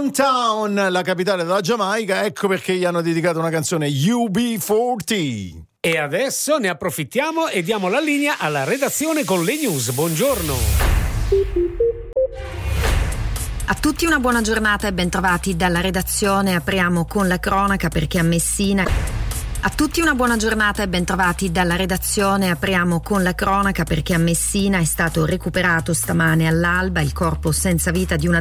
Kingston Town, la capitale della Giamaica, ecco perché gli hanno dedicato una canzone, UB40. E adesso ne approfittiamo e diamo la linea alla redazione con le news. Buongiorno. A tutti una buona giornata e bentrovati dalla redazione. Apriamo con la cronaca perché a Messina... A tutti una buona giornata e bentrovati dalla redazione. Apriamo con la cronaca perché a Messina è stato recuperato stamane all'alba il corpo senza vita di una